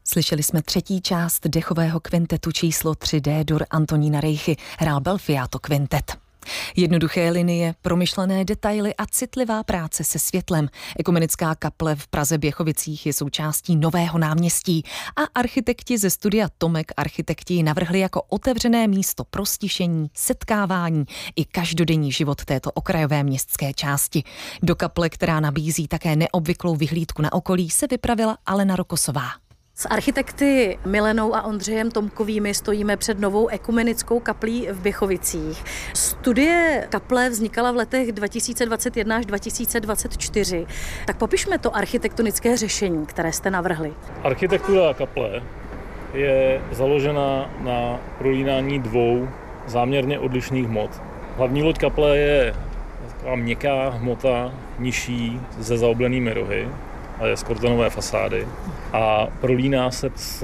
Slyšeli jsme třetí část dechového kvintetu číslo 3 D-dur Antonína Rejchy, hrál Belfiato kvintet. Jednoduché linie, promyšlené detaily a citlivá práce se světlem. Ekumenická kaple v Praze-Běchovicích je součástí Nového náměstí a architekti ze studia Tomek architekti ji navrhli jako otevřené místo pro stišení, setkávání i každodenní život této okrajové městské části. Do kaple, která nabízí také neobvyklou vyhlídku na okolí, se vypravila Alena Rokosová. S architekty Milenou a Ondřejem Tomkovými stojíme před novou ekumenickou kaplí v Běchovicích. Studie kaple vznikala v letech 2021 až 2024. Tak popišme to architektonické řešení, které jste navrhli. Architektura kaple je založena na prolínání dvou záměrně odlišných hmot. Hlavní loď kaple je taková měkká hmota, nižší, se zaoblenými rohy, a je z kortenové fasády a prolíná se s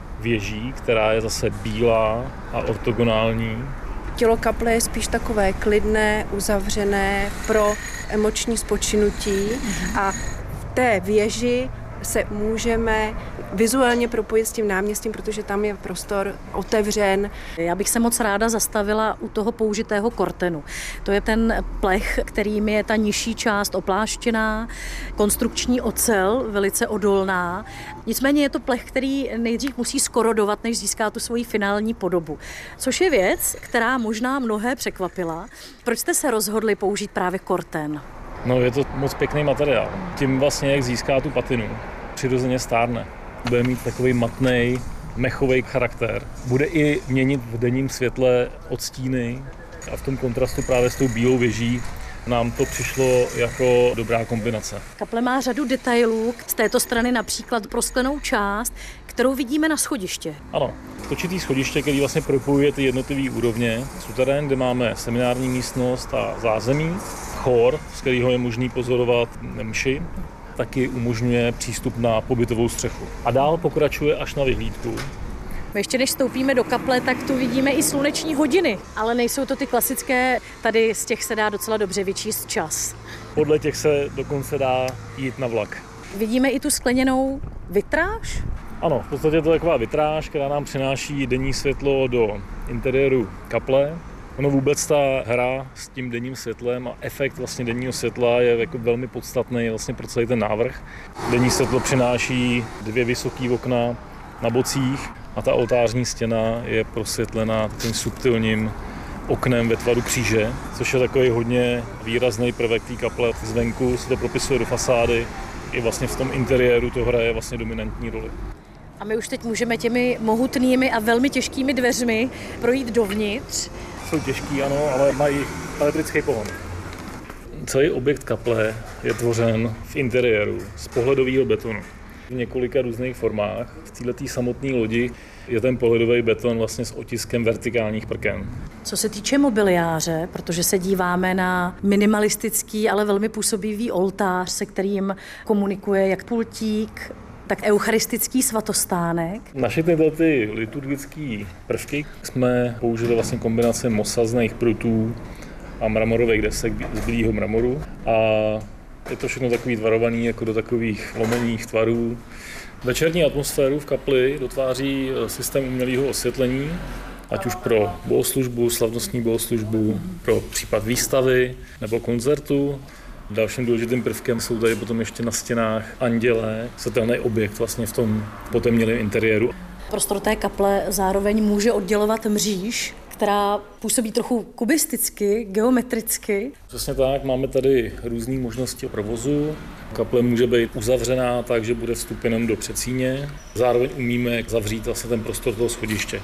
věží, která je zase bílá a ortogonální. Tělo kaple je spíš takové klidné, uzavřené pro emoční spočinutí a v té věži se můžeme vizuálně propojit s tím náměstím, protože tam je prostor otevřen. Já bych se moc ráda zastavila u toho použitého kortenu. To je ten plech, kterým je ta nižší část opláštěná, konstrukční ocel, velice odolná. Nicméně je to plech, který nejdřív musí skorodovat, než získá tu svoji finální podobu. Což je věc, která možná mnohé překvapila. Proč jste se rozhodli použít právě korten? No, je to moc pěkný materiál. Tím vlastně, jak získá tu patinu, přirozeně stárne. Bude mít takový matnej, mechový charakter. Bude i měnit v denním světle odstíny a v tom kontrastu právě s tou bílou věží nám to přišlo jako dobrá kombinace. Kaple má řadu detailů, z této strany například prosklenou část, kterou vidíme na schodiště. Ano, točitý schodiště, který vlastně propojuje ty jednotlivé úrovně. Suterén, kde máme seminární místnost a zázemí, chór, z kterého je možný pozorovat mši, taky umožňuje přístup na pobytovou střechu. A dál pokračuje až na vyhlídku. Ještě než vstoupíme do kaple, tak tu vidíme i sluneční hodiny, ale nejsou to ty klasické, tady z těch se dá docela dobře vyčíst čas. Podle těch se dokonce dá jít na vlak. Vidíme i tu skleněnou vitráž? Ano, v podstatě to je taková vitráž, která nám přináší denní světlo do interiéru kaple. Ono vůbec ta hra s tím denním světlem a efekt vlastně denního světla je jako velmi podstatný vlastně pro celý ten návrh. Denní světlo přináší dvě vysoké okna na bocích a ta oltářní stěna je prosvětlena takovým subtilním oknem ve tvaru kříže, což je takový hodně výrazný prvek té kaple. Zvenku se to propisuje do fasády, i vlastně v tom interiéru to hraje vlastně dominantní roli. A my už teď můžeme těmi mohutnými a velmi těžkými dveřmi projít dovnitř. Jsou těžký, ano, ale mají elektrický pohon. Celý objekt kaple je tvořen v interiéru z pohledového betonu. V několika různých formách. V této samotné lodi je ten pohledový beton vlastně s otiskem vertikálních prken. Co se týče mobiliáře, protože se díváme na minimalistický, ale velmi působivý oltář, se kterým komunikuje jak pultík, tak eucharistický svatostánek. Naše ty liturgické prvky jsme použili vlastně kombinaci mosazných prutů a mramorových desek z bílého mramoru. A je to všechno takový tvarovaný jako do takových lomených tvarů. Večerní atmosféru v kapli dotváří systém umělého osvětlení, ať už pro bohoslužbu, slavnostní bohoslužbu, pro případ výstavy nebo koncertu. Dalším důležitým prvkem jsou tady potom ještě na stěnách andělé, světelný objekt vlastně v tom potemnělém interiéru. Prostor té kaple zároveň může oddělovat mříž, která působí trochu kubisticky, geometricky. Přesně tak, máme tady různé možnosti provozu. Kaple může být uzavřená tak, že bude vstup jenom do předsíně. Zároveň umíme zavřít vlastně ten prostor toho schodiště.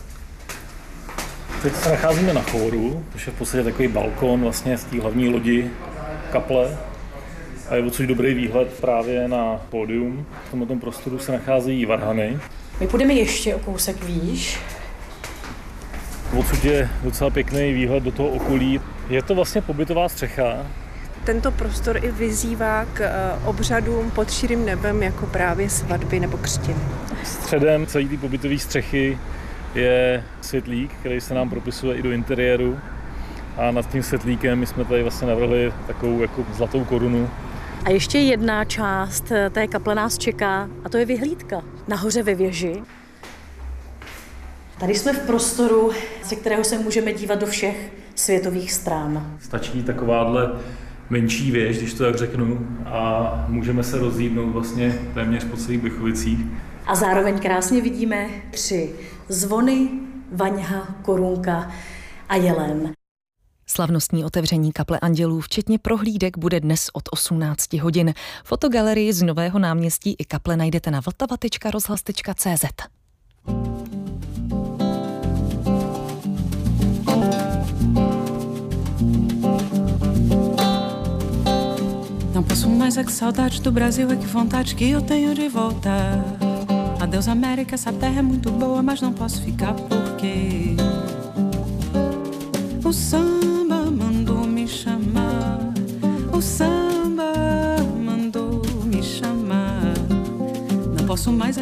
Teď se nacházíme na chóru, což je v podstatě takový balkon vlastně z té hlavní lodi kaple a je odsud dobrý výhled právě na pódium. V tomto prostoru se nacházejí varhany. My půjdeme ještě o kousek výš. Odsud je docela pěkný výhled do toho okolí. Je to vlastně pobytová střecha. Tento prostor i vyzývá k obřadům pod širým nebem, jako právě svatby nebo křtiny. Středem celé té pobytové střechy je světlík, který se nám propisuje i do interiéru. A nad tím světlíkem my jsme tady vlastně navrhli takovou jako zlatou korunu, A ještě jedna část té kaple nás čeká a to je vyhlídka nahoře ve věži. Tady jsme v prostoru, ze kterého se můžeme dívat do všech světových stran. Stačí takováhle menší věž, když to tak řeknu, a můžeme se rozhlédnout vlastně téměř po celých Běchovicích. A zároveň krásně vidíme 3 zvony, vaňha, korunka a jelen. Slavnostní otevření kaple andělů, včetně prohlídek, bude dnes od 18 hodin. Fotogalerii z Nového náměstí i kaple najdete na vltava.rozhlas.cz. Não posso mais, é que saudade do Brasil, é que vontade que eu tenho de voltar. Adeus América, essa terra é muito boa, mas não posso ficar porque o samba mandou me chamar, o samba mandou me chamar. Não posso mais